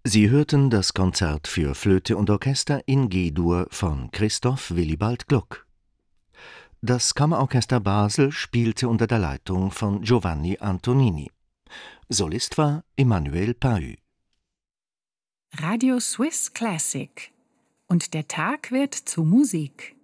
Sie hörten das Konzert für Flöte und Orchester in G-Dur von Christoph Willibald Gluck. Das Kammerorchester Basel spielte unter der Leitung von Giovanni Antonini. Solist war Emmanuel Pahü. Radio Swiss Classic. Und der Tag wird zu Musik.